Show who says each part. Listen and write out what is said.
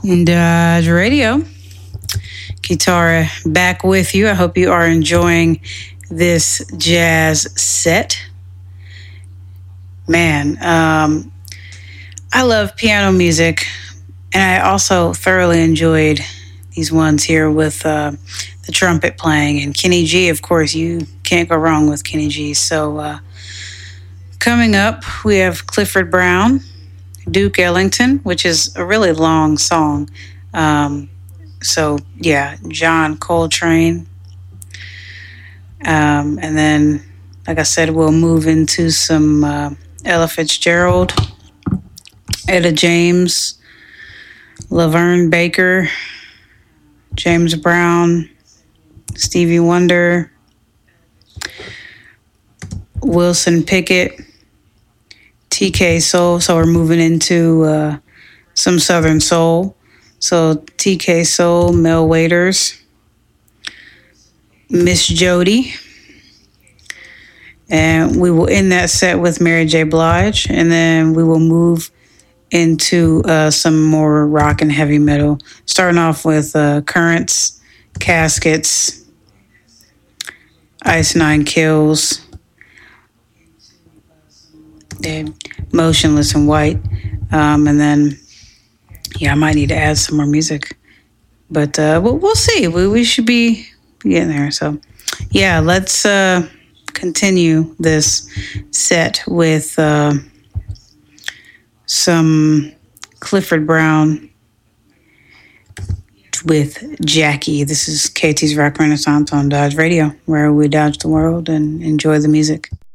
Speaker 1: Dodge Radio. Kitara back with you. I hope you are enjoying this jazz set. Man, I love piano music, and I also thoroughly enjoyed these ones here with the trumpet playing. And Kenny G, of course, you can't go wrong with Kenny G. So coming up, we have Clifford Brown, Duke Ellington, which is a really long song. John Coltrane. And then, like I said, we'll move into some Ella Fitzgerald, Etta James, Laverne Baker, James Brown, Stevie Wonder, Wilson Pickett, TK Soul. So we're moving into some Southern Soul. So TK Soul, Mel Waiters, Miss Jody. And we will end that set with Mary J. Blige. And then we will move into some more rock and heavy metal. Starting off with Currents, Caskets, Ice Nine Kills, Motionless in White. And then, I might need to add some more music. But we'll see. We should be getting there. So, let's continue this set with some Clifford Brown with Jackie. This is KT's Rock Renaissance on Dodge Radio, where we dodge the world and enjoy the music.